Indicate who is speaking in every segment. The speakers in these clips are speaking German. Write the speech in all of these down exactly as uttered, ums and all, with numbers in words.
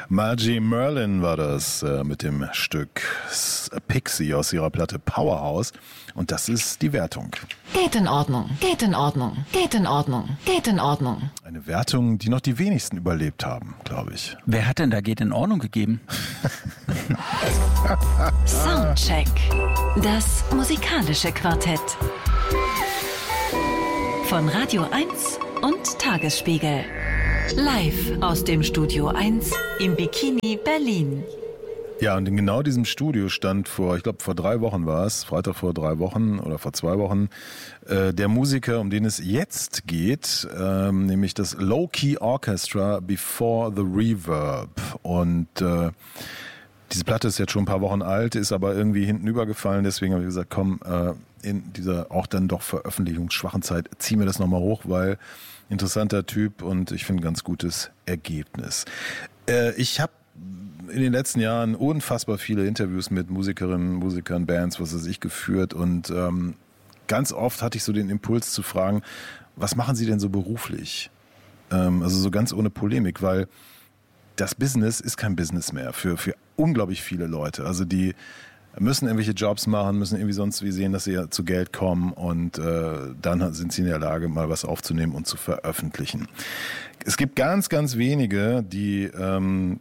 Speaker 1: Margie Merlin war das äh, mit dem Stück Pixie aus ihrer Platte Powerhouse. Und das ist die Wertung.
Speaker 2: Geht in Ordnung, geht in Ordnung, geht in Ordnung, geht in Ordnung.
Speaker 1: Eine Wertung, die noch die wenigsten überlebt haben, glaube ich.
Speaker 3: Wer hat denn da geht in Ordnung gegeben?
Speaker 2: Soundcheck. Das musikalische Quartett. Von Radio eins und Tagesspiegel. Live aus dem Studio eins im Bikini Berlin.
Speaker 1: Ja, und in genau diesem Studio stand vor, ich glaube vor drei Wochen war es, Freitag vor drei Wochen oder vor zwei Wochen, äh, der Musiker, um den es jetzt geht, ähm, nämlich das Low-Key Orchestra Before the Reverb. Und äh, diese Platte ist jetzt schon ein paar Wochen alt, ist aber irgendwie hinten übergefallen, deswegen habe ich gesagt, komm, äh, in dieser auch dann doch veröffentlichungsschwachen Zeit ziehen wir das nochmal hoch, weil interessanter Typ und ich finde ein ganz gutes Ergebnis. Äh, ich habe in den letzten Jahren unfassbar viele Interviews mit Musikerinnen, Musikern, Bands, was weiß ich, geführt und ähm, ganz oft hatte ich so den Impuls zu fragen, was machen Sie denn so beruflich? Ähm, also so ganz ohne Polemik, weil das Business ist kein Business mehr für, für unglaublich viele Leute. Also die müssen irgendwelche Jobs machen, müssen irgendwie sonst wie sehen, dass sie ja zu Geld kommen und äh, dann sind sie in der Lage, mal was aufzunehmen und zu veröffentlichen. Es gibt ganz, ganz wenige, die ähm,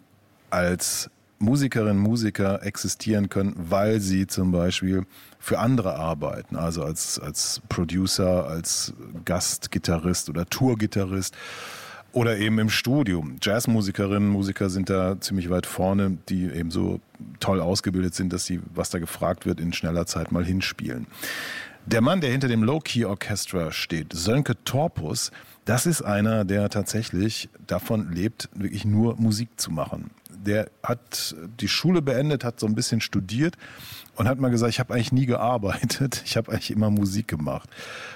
Speaker 1: als Musikerinnen, Musiker existieren können, weil sie zum Beispiel für andere arbeiten, also als, als Producer, als Gastgitarrist oder Tourgitarrist oder eben im Studio. Jazzmusikerinnen, Musiker sind da ziemlich weit vorne, die eben so toll ausgebildet sind, dass sie, was da gefragt wird, in schneller Zeit mal hinspielen. Der Mann, der hinter dem Low-Key Orchestra steht, Sönke Torpus, das ist einer, der tatsächlich davon lebt, wirklich nur Musik zu machen. Der hat die Schule beendet, hat so ein bisschen studiert und hat mal gesagt, ich habe eigentlich nie gearbeitet, ich habe eigentlich immer Musik gemacht.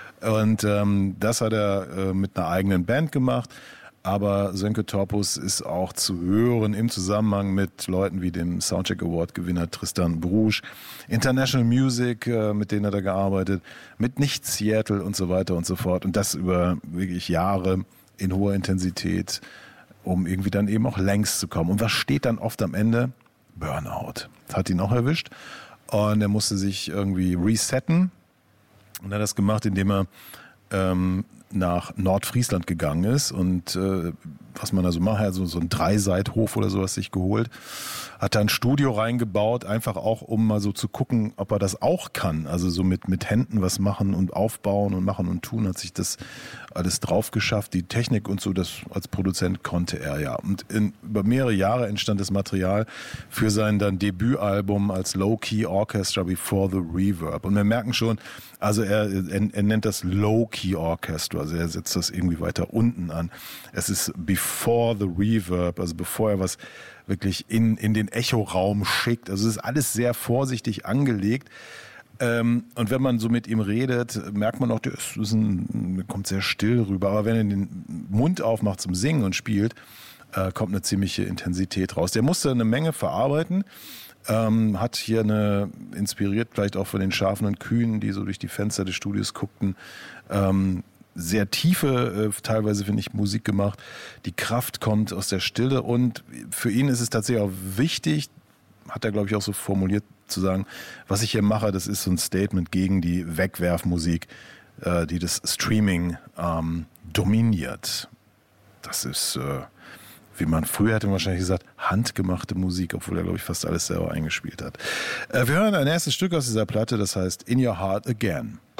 Speaker 1: Und ähm, das hat er äh, mit einer eigenen Band gemacht. Aber Sönke Torpus ist auch zu hören im Zusammenhang mit Leuten wie dem Soundcheck Award Gewinner Tristan Brusch, International Music, äh, mit denen hat er gearbeitet, mit Nicht Seattle und so weiter und so fort. Und das über wirklich Jahre in hoher Intensität, um irgendwie dann eben auch längs zu kommen. Und was steht dann oft am Ende? Burnout. Das hat ihn auch erwischt. Und er musste sich irgendwie resetten. Und er hat das gemacht, indem er ähm, nach Nordfriesland gegangen ist und äh, was man da so macht, hat so, so ein Dreiseithof oder sowas sich geholt, hat da ein Studio reingebaut, einfach auch, um mal so zu gucken, ob er das auch kann, also so mit, mit Händen was machen und aufbauen und machen und tun, hat sich das alles drauf geschafft, die Technik und so, das als Produzent konnte er ja. Und in, über mehrere Jahre entstand das Material für sein dann Debütalbum als Low-Key Orchestra Before the Reverb. Und wir merken schon, also er, er, er nennt das Low-Key Orchestra, also er setzt das irgendwie weiter unten an. Es ist Before the Reverb, also bevor er was wirklich in, in den Echoraum schickt. Also es ist alles sehr vorsichtig angelegt. Ähm, und wenn man so mit ihm redet, merkt man auch, der, ist, ist ein, der kommt sehr still rüber. Aber wenn er den Mund aufmacht zum Singen und spielt, äh, kommt eine ziemliche Intensität raus. Der musste eine Menge verarbeiten. Ähm, hat hier eine, inspiriert vielleicht auch von den Schafen und Kühen, die so durch die Fenster des Studios guckten, ähm, sehr tiefe, äh, teilweise finde ich, Musik gemacht. Die Kraft kommt aus der Stille und für ihn ist es tatsächlich auch wichtig, hat er glaube ich auch so formuliert, zu sagen, was ich hier mache, das ist so ein Statement gegen die Wegwerfmusik, äh, die das Streaming ähm, dominiert. Das ist, äh, wie man früher hätte wahrscheinlich gesagt, handgemachte Musik, obwohl er, glaube ich, fast alles selber eingespielt hat. Äh, wir hören ein erstes Stück aus dieser Platte, das heißt In Your Heart Again.